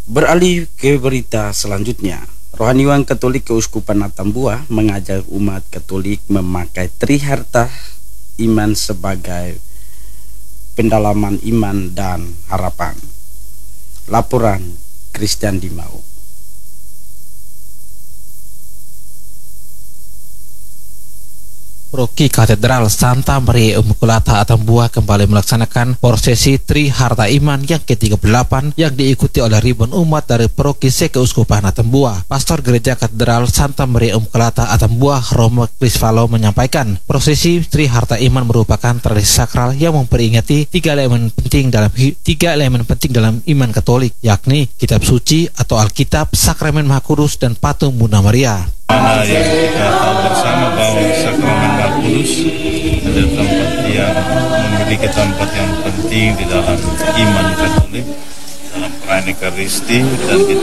Beralih ke berita selanjutnya, Rohaniwan Katolik Keuskupan Atambua mengajak umat Katolik memakai triharta iman sebagai pendalaman iman dan harapan. Laporan Christian Dimau. Paroki Katedral Santa Maria Immaculata Atambua kembali melaksanakan prosesi Tri Harta Iman yang ke-38 yang diikuti oleh ribuan umat dari Paroki Keuskupan Atambua. Pastor Gereja Katedral Santa Maria Immaculata Atambua, Romo Crisvalo, menyampaikan prosesi Tri Harta Iman merupakan tradisi sakral yang memperingati tiga elemen penting dalam iman Katolik, yakni kitab suci atau Alkitab, sakramen Maha Kudus, dan patung Bunda Maria. Mana yang kita tahu bersama bahwa sakramen Maha Kudus adalah tempat yang memiliki tempat yang penting di dalam iman Katolik, dalam perayaan Ekaristi, dan kita